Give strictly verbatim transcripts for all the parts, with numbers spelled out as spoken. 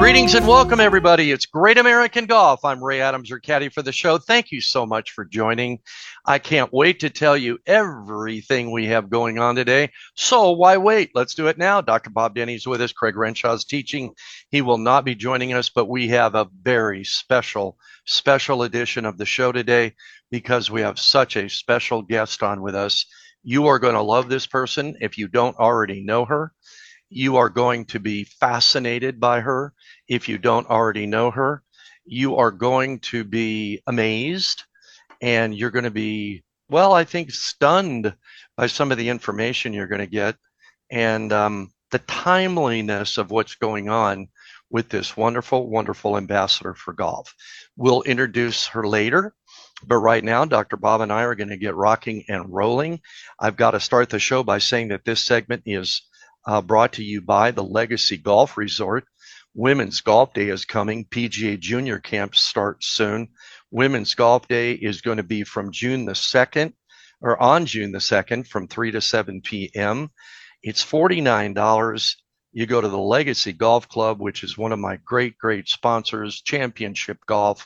Greetings and welcome, everybody. It's Great American Golf. I'm Ray Adams, your caddy for the show. Thank you so much for joining. I can't wait to tell you everything we have going on today. So why wait? Let's do it now. Doctor Bob Denny's with us. Craig Renshaw's teaching. He will not be joining us, but we have a very special, special edition of the show today because we have such a special guest on with us. You are going to love this person if you don't already know her. You are going to be fascinated by her if you don't already know her. You are going to be amazed, and you're going to be, well, I think stunned by some of the information you're going to get and um, the timeliness of what's going on with this wonderful, wonderful ambassador for golf. We'll introduce her later, but right now, Doctor Bob and I are going to get rocking and rolling. I've got to start the show by saying that this segment is Uh, brought to you by the Legacy Golf Resort. Women's Golf Day is coming. P G A Junior camps start soon. Women's Golf Day is going to be from June the second, or on June the second, from three to seven p.m. It's forty-nine dollars. You go to the Legacy Golf Club, which is one of my great, great sponsors, Championship Golf,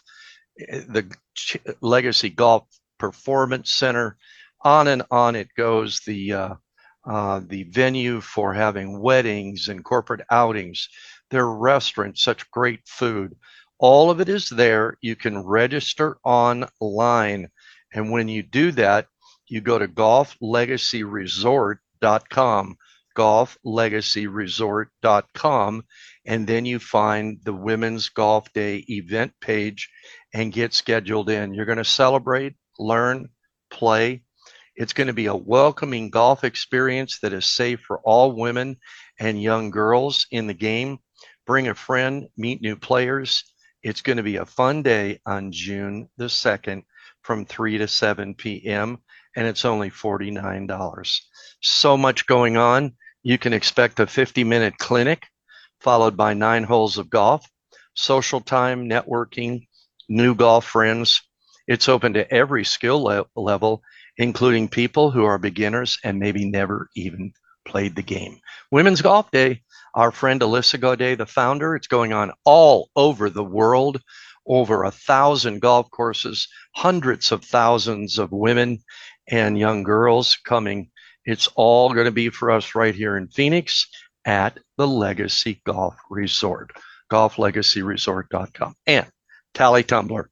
the Ch- Legacy Golf Performance Center, on and on it goes. The uh, Uh, the venue for having weddings and corporate outings, their restaurants, such great food. All of it is there. You can register online. And when you do that, you go to golf legacy resort dot com, golf legacy resort dot com, and then you find the Women's Golf Day event page and get scheduled in. You're going to celebrate, learn, play. It's going to be a welcoming golf experience that is safe for all women and young girls in the game. Bring a friend, meet new players. It's going to be a fun day on June the second from three to seven p.m. and it's only forty-nine dollars. So much going on. You can expect a fifty-minute clinic followed by nine holes of golf, social time, networking, new golf friends. It's open to every skill le- level, including people who are beginners and maybe never even played the game. Women's Golf Day, our friend Alyssa Godet, the founder, it's going on all over the world, over a thousand golf courses, hundreds of thousands of women and young girls coming. It's all going to be for us right here in Phoenix at the Legacy Golf Resort, golf legacy resort dot com. And Tally Tumbler.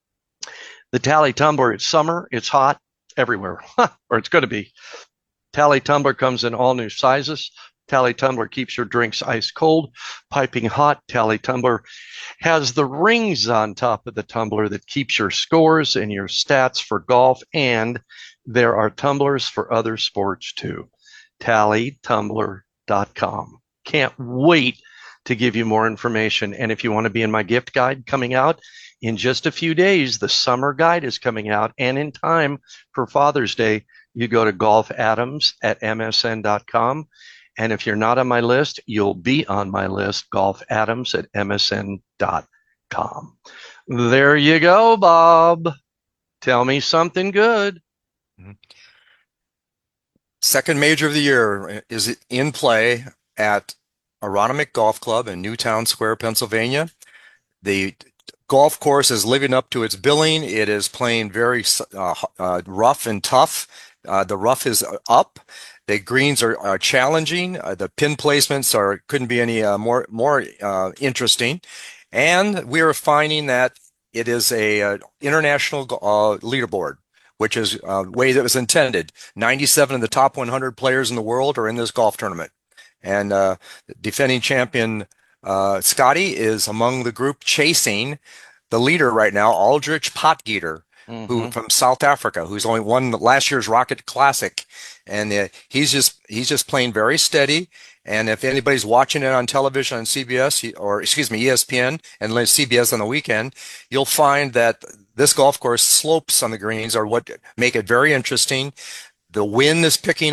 The Tally Tumbler, it's summer, it's hot, everywhere, or it's going to be. Tally Tumbler comes in all new sizes. Tally Tumbler keeps your drinks ice cold, piping hot. Tally Tumbler has the rings on top of the tumbler that keeps your scores and your stats for golf, and there are tumblers for other sports too. tally tumbler dot com. Can't wait to give you more information. And if you want to be in my gift guide coming out in just a few days, the summer guide is coming out, and in time for Father's Day, you go to golf adams at m s n dot com. And if you're not on my list, you'll be on my list, golf adams at m s n dot com. There you go, Bob. Tell me something good. Second major of the year is in play at Aronimink Golf Club in Newtown Square, Pennsylvania. The golf course is living up to its billing. It is playing very uh, uh, rough and tough. Uh, the rough is up. The greens are, are challenging. Uh, the pin placements are couldn't be any uh, more more uh, interesting. And we are finding that it is a uh, international uh, leaderboard, which is uh, way that was intended. ninety-seven of the top one hundred players in the world are in this golf tournament. And uh, defending champion uh, Scotty is among the group chasing the leader right now, Aldrich Potgieter, mm-hmm. who from South Africa, who's only won last year's Rocket Classic, and uh, he's just he's just playing very steady. And if anybody's watching it on television on C B S or excuse me E S P N and C B S on the weekend, you'll find that this golf course slopes on the greens are what make it very interesting. The wind is picking